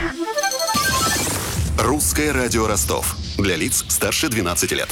Русское радио Ростов. Для лиц старше 12 лет.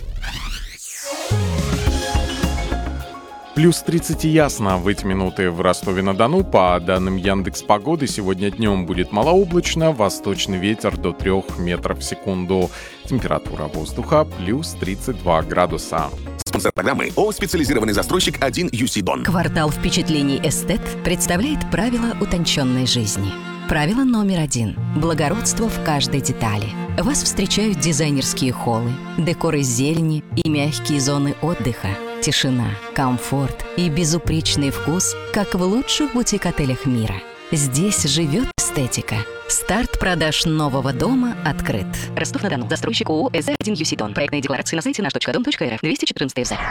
Плюс 30 ясно в эти минуты в Ростове-на-Дону. По данным Яндекс.Погоды, сегодня днем будет малооблачно, восточный ветер до 3 метров в секунду. Температура воздуха плюс 32 градуса. Спонсор программы ООО «Специализированный застройщик 1 UC Дон». Квартал впечатлений «Эстет» представляет правила утонченной жизни. Правило номер 1. Благородство в каждой детали. Вас встречают дизайнерские холлы, декор из зелени и мягкие зоны отдыха. Тишина, комфорт и безупречный вкус, как в лучших бутик-отелях мира. Здесь живет эстетика. Старт продаж нового дома открыт. Ростов-на-Дону. Застройщик ООО «СЗ1 UC Дон». Проектные декларации на сайте наш.дом.рф. 214 ФЗ.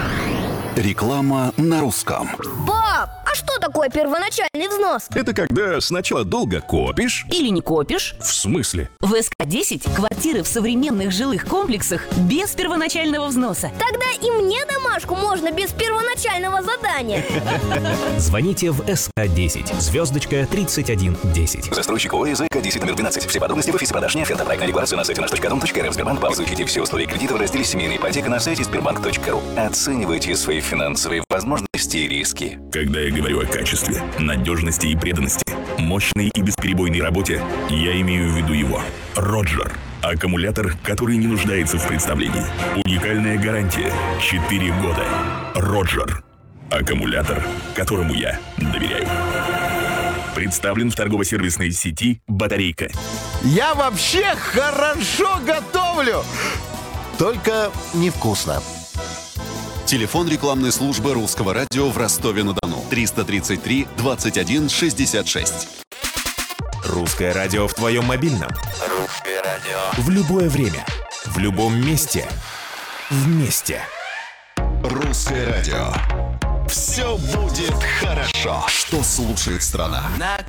Реклама на русском. Пап, а что такое первоначальный взнос? Это когда сначала долго копишь. Или не копишь? В смысле? В СК-10 квартиры в современных жилых комплексах без первоначального взноса. Тогда и мне домашку можно без первоначального задания. Звоните в СК-10, звездочка 3110. Застройщик ООО «СК-10» номер 12. Все подробности в офисе продаж не оферта. Проектная декларация на сайте наш.дом.рф. Сбербанк. Изучите все условия кредита в разделе «Семейная ипотека» на сайте sberbank.ru. Оценивайте свои финансовые возможности и риски. Когда я говорю о качестве, надежности и преданности, мощной и бесперебойной работе, я имею в виду его. Роджер. Аккумулятор, который не нуждается в представлении. Уникальная гарантия. 4 года. Роджер. Аккумулятор, которому я доверяю. Представлен в торгово-сервисной сети «Батарейка». Я вообще хорошо готовлю, только невкусно. Телефон рекламной службы Русского радио в Ростове-на-Дону. 333 21 66. Русское радио в твоем мобильном. Русское радио. В любое время. В любом месте. Вместе. Русское радио. Все будет хорошо. Что слушает страна?